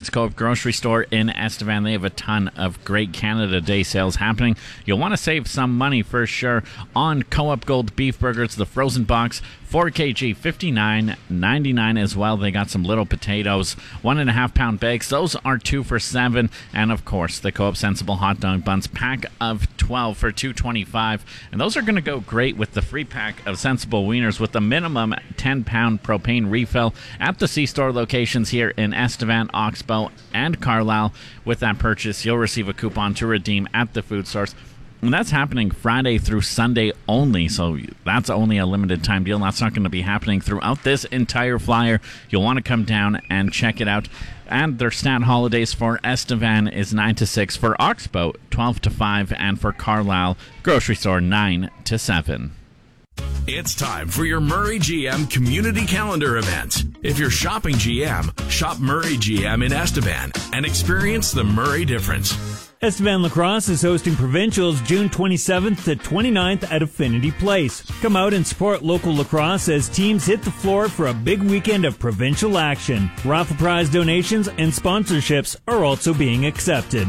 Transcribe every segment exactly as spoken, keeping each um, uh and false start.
Sam's Co-op grocery store in Estevan. They have a ton of great Canada Day sales happening. You'll want to save some money for sure on Co-op Gold beef burgers, the frozen box, four kilograms, fifty-nine ninety-nine as well. They got some little potatoes, one and a half pound bags. Those are two for seven. And of course, the Co-op Sensible hot dog buns, pack of twelve for two twenty-five. And those are going to go great with the free pack of Sensible wieners with the minimum ten pound propane refill at the C-Store locations here in Estevan, Oxbow, and Carlisle. With that purchase, you'll receive a coupon to redeem at the food source. And that's happening Friday through Sunday only, so that's only a limited time deal. That's not going to be happening throughout this entire flyer. You'll want to come down and check it out. And their stat holidays for Estevan is nine to six, for Oxbow twelve to five, and for Carlisle grocery store nine to seven. It's time for your Murray G M community calendar event. If you're shopping G M, shop Murray G M in Estevan and experience the Murray difference. Estevan Lacrosse is hosting provincials June twenty-seventh to twenty-ninth at Affinity Place. Come out and support local lacrosse as teams hit the floor for a big weekend of provincial action. Raffle prize donations and sponsorships are also being accepted.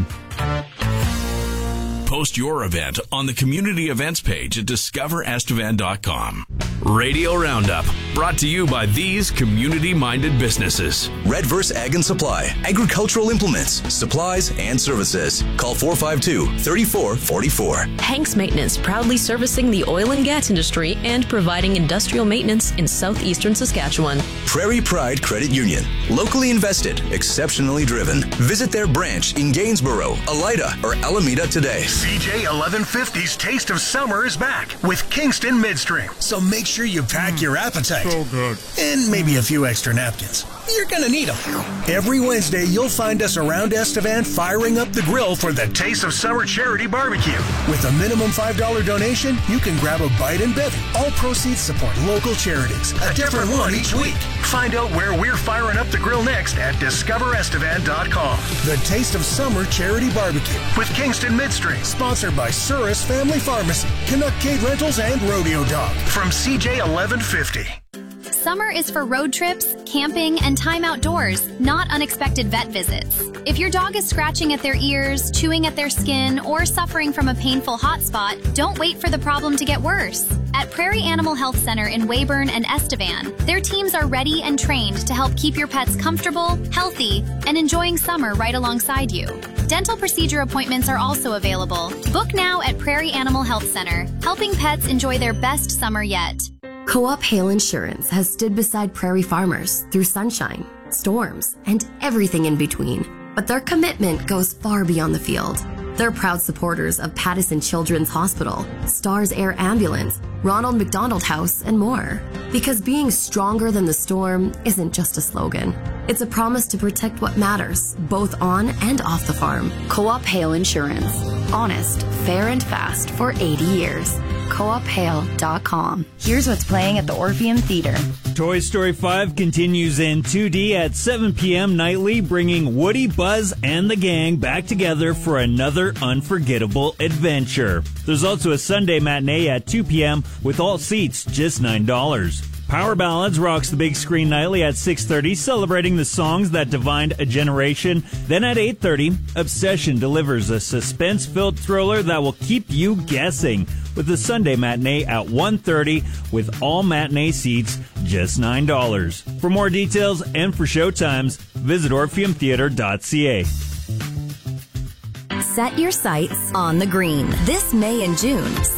Post your event on the community events page at discover estevan dot com. Radio Roundup, brought to you by these community-minded businesses. Redverse Ag and Supply, agricultural implements, supplies, and services. Call four five two, three four four four. Hanks Maintenance, proudly servicing the oil and gas industry and providing industrial maintenance in southeastern Saskatchewan. Prairie Pride Credit Union, locally invested, exceptionally driven. Visit their branch in Gainsborough, Elida, or Alameda today. C J eleven fifty's Taste of Summer is back with Kingston Midstream. So make sure you pack mm, your appetite. So good. And maybe a few extra napkins. You're going to need them. Every Wednesday, you'll find us around Estevan firing up the grill for the Taste of Summer Charity Barbecue. With a minimum five dollars donation, you can grab a bite and bevy. All proceeds support local charities. A different one each week. Find out where we're firing up the grill next at discover estevan dot com. The Taste of Summer Charity Barbecue with Kingston Midstream. Sponsored by Surus Family Pharmacy, Canuck Cade Rentals, and Rodeo Dog. From C J eleven fifty. Summer is for road trips, camping, and time outdoors, not unexpected vet visits. If your dog is scratching at their ears, chewing at their skin, or suffering from a painful hot spot, don't wait for the problem to get worse. At Prairie Animal Health Center in Weyburn and Estevan, their teams are ready and trained to help keep your pets comfortable, healthy, and enjoying summer right alongside you. Dental procedure appointments are also available. Book now at Prairie Animal Health Center, helping pets enjoy their best summer yet. Co-op Hail Insurance has stood beside prairie farmers through sunshine, storms, and everything in between. But their commitment goes far beyond the field. They're proud supporters of Pattison Children's Hospital, Stars Air Ambulance, Ronald McDonald House, and more. Because being stronger than the storm isn't just a slogan. It's a promise to protect what matters, both on and off the farm. Co-op Hail Insurance. Honest, fair, and fast for eighty years. co op hail dot com. Here's what's playing at the Orpheum Theater. Toy Story five continues in two D at seven p.m. nightly, bringing Woody, Buzz, and the gang back together for another unforgettable adventure. There's also a Sunday matinee at two p.m. with all seats just nine dollars. Power Ballads rocks the big screen nightly at six thirty, celebrating the songs that defined a generation. Then at eight thirty, Obsession delivers a suspense-filled thriller that will keep you guessing, with the Sunday matinee at one thirty with all matinee seats just nine dollars. For more details and for showtimes, visit orpheum theater dot c a. Set your sights on the green. This May and June,